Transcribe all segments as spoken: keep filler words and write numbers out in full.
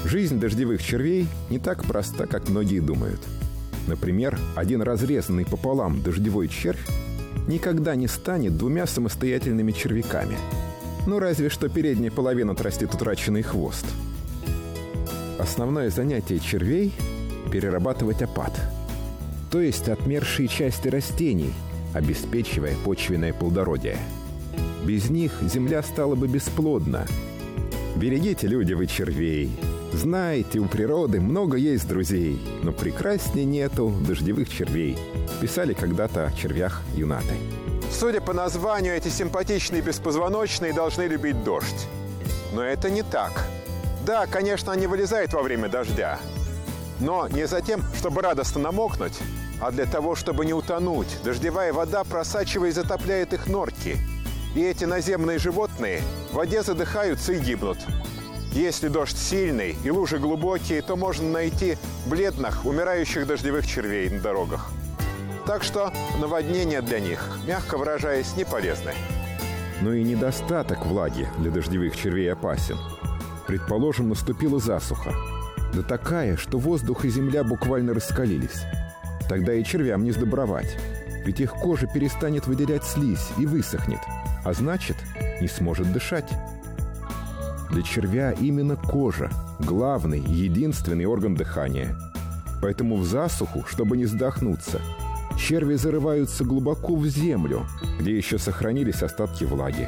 Жизнь дождевых червей не так проста, как многие думают. Например, один разрезанный пополам дождевой червь никогда не станет двумя самостоятельными червяками. Ну, разве что передняя половина отрастит утраченный хвост. Основное занятие червей – перерабатывать опад, то есть отмершие части растений, обеспечивая почвенное плодородие. Без них земля стала бы бесплодна. Берегите, люди, вы червей. Знаете, у природы много есть друзей, но прекраснее нету дождевых червей. Писали когда-то о червях юнаты. Судя по названию, эти симпатичные беспозвоночные должны любить дождь. Но это не так. Да, конечно, они вылезают во время дождя. Но не за тем, чтобы радостно намокнуть, а для того, чтобы не утонуть. Дождевая вода, просачиваясь, затопляет их норки. И эти наземные животные в воде задыхаются и гибнут. Если дождь сильный и лужи глубокие, то можно найти бледных, умирающих дождевых червей на дорогах. Так что наводнения для них, мягко выражаясь, не полезны. Но и недостаток влаги для дождевых червей опасен. Предположим, наступила засуха. Да такая, что воздух и земля буквально раскалились. Тогда и червям не сдобровать. Ведь их кожа перестанет выделять слизь и высохнет. А значит, не сможет дышать. Для червя именно кожа – главный, единственный орган дыхания. Поэтому в засуху, чтобы не задохнуться, черви зарываются глубоко в землю, где еще сохранились остатки влаги.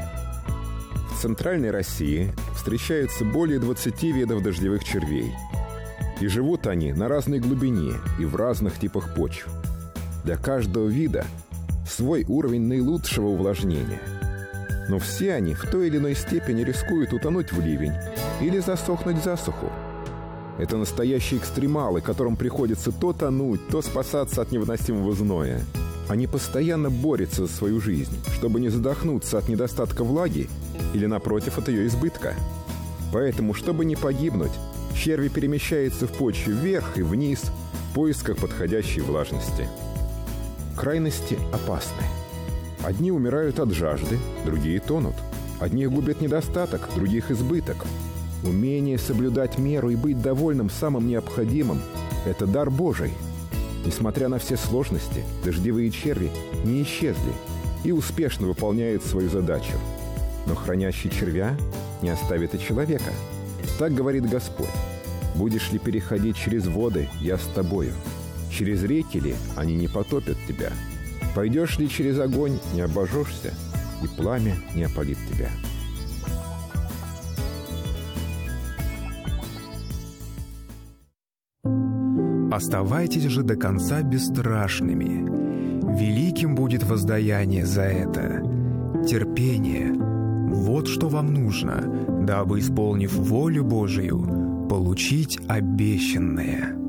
В центральной России встречаются более двадцати видов дождевых червей. И живут они на разной глубине и в разных типах почв. Для каждого вида свой уровень наилучшего увлажнения. Но все они в той или иной степени рискуют утонуть в ливень или засохнуть в засуху. Это настоящие экстремалы, которым приходится то тонуть, то спасаться от невыносимого зноя. Они постоянно борются за свою жизнь, чтобы не задохнуться от недостатка влаги или, напротив, от ее избытка. Поэтому, чтобы не погибнуть, черви перемещаются в почве вверх и вниз в поисках подходящей влажности. Крайности опасны. Одни умирают от жажды, другие тонут. Одних губит недостаток, других избыток. Умение соблюдать меру и быть довольным самым необходимым – это дар Божий. Несмотря на все сложности, дождевые черви не исчезли и успешно выполняют свою задачу. Но хранящий червя не оставит и человека. Так говорит Господь. «Будешь ли переходить через воды, я с тобою. Через реки ли, они не потопят тебя. Пойдешь ли через огонь, не обожжешься, и пламя не опалит тебя». Оставайтесь же до конца бесстрашными. Великим будет воздаяние за это. Терпение – вот что вам нужно, дабы, исполнив волю Божию, получить обещанное.